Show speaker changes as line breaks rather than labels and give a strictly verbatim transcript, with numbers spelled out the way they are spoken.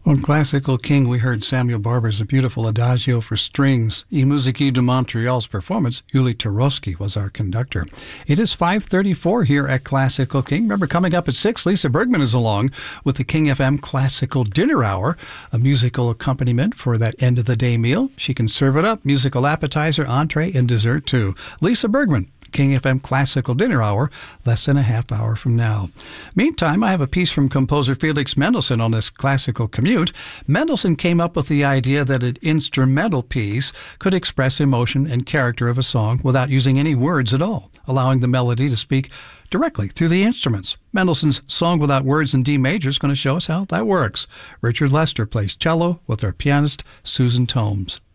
On Classical King, we heard Samuel Barber's A Beautiful Adagio for Strings. E Musique de Montreal's performance, Uli Tarowski was our conductor. It is five thirty-four here at Classical King. Remember, coming up at six, Lisa Bergman is along with the King F M Classical Dinner Hour, a musical accompaniment for that end-of-the-day meal. She can serve it up, musical appetizer, entree, and dessert, too. Lisa Bergman, King F M Classical Dinner Hour, less than a half hour from now. Meantime, I have a piece from composer Felix Mendelssohn on this classical commute. Mendelssohn came up with the idea that an instrumental piece could express emotion and character of a song without using any words at all, allowing the melody to speak directly through the instruments. Mendelssohn's Song Without Words in D major is going to show us how that works. Richard Lester plays cello with our pianist Susan Tomes.